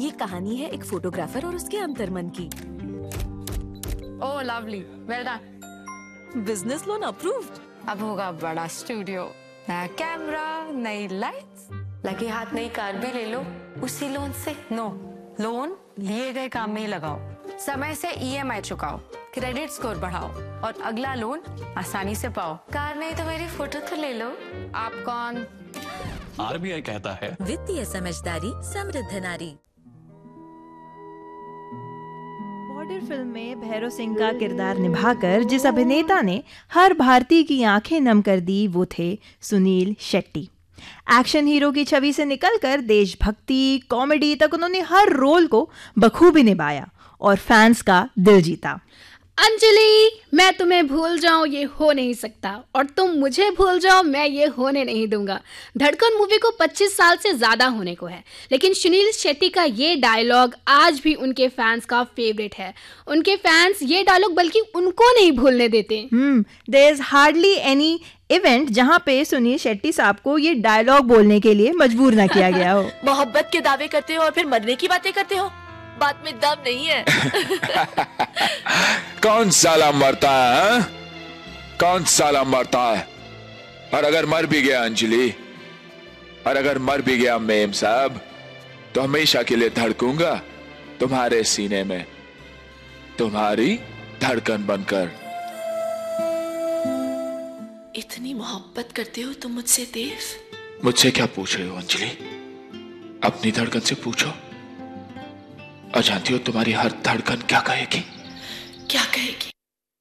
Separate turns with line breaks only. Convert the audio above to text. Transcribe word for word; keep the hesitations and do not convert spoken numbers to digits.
ये कहानी है एक फोटोग्राफर और उसके अंतर्मन की।
ओह lovely, well done.
Business loan approved.
अब होगा बड़ा स्टूडियो, नया कैमरा, नई लाइट्स, लगे हाथ नई कार भी ले लो उसी लोन से। नो, लोन लिए गए काम में ही लगाओ, समय से ईएमआई चुकाओ, क्रेडिट स्कोर बढ़ाओ और अगला लोन आसानी से पाओ। कार नहीं तो मेरी फोटो तो ले लो। आप कौन?
आरबीआई कहता है
वित्तीय समझदारी समृद्ध नारी।
बॉर्डर फिल्म में भैरव सिंह का किरदार निभाकर जिस अभिनेता ने हर भारतीय की आंखें नम कर दी वो थे सुनील शेट्टी। एक्शन हीरो की छवि से निकलकर देशभक्ति, कॉमेडी तक उन्होंने हर रोल को बखूबी निभाया और फैंस का दिल जीता।
अंजलि, मैं तुम्हें भूल जाऊं ये हो नहीं सकता, और तुम मुझे भूल जाओ मैं ये होने नहीं दूंगा। धड़कन मूवी को पच्चीस साल से ज्यादा होने को है, लेकिन सुनील शेट्टी का ये डायलॉग आज भी उनके फैंस का फेवरेट है। उनके फैंस ये डायलॉग बल्कि उनको नहीं भूलने देते।
हम्म there is hardly any event जहां पे सुनील शेट्टी साहब को ये डायलॉग बोलने के लिए मजबूर ना किया गया हो।
मोहब्बत के दावे करते हो और फिर मरने की बातें करते हो, बात में दम नहीं है।
कौन साला मरता है? कौन साला मरता है? और अगर मर भी गया अंजलि, और अगर मर भी गया मेम साहब, तो हमेशा के लिए धड़कूंगा तुम्हारे सीने में, तुम्हारी धड़कन बनकर।
इतनी मोहब्बत करते हो तुम मुझसे देव?
मुझसे क्या पूछ रहे हो अंजलि? अपनी धड़कन से पूछो। और जानती हो तुम्हारी हर धड़कन क्या कहेगी?
क्या कहेगी?